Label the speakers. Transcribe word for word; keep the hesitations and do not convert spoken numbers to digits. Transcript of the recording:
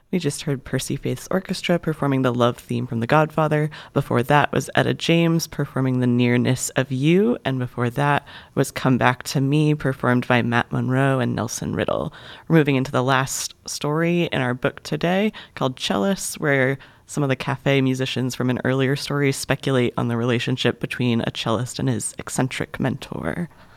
Speaker 1: We just heard Percy Faith's Orchestra performing the love theme from The Godfather. Before that was Etta James performing The Nearness of You. And before that was Come Back to Me, performed by Matt Monro and Nelson Riddle. We're moving into the last story in our book today, called Cellist, where some of the cafe musicians from an earlier story speculate on the relationship between a cellist and his eccentric mentor.